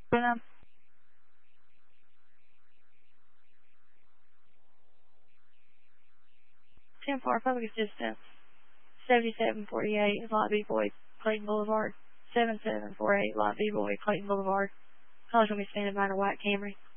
10-4 public assistance. 7748 Lot B Boyd, Clayton Boulevard. 7748 Lot B Boyd, Clayton Boulevard. Calls will be standing by the white Camry.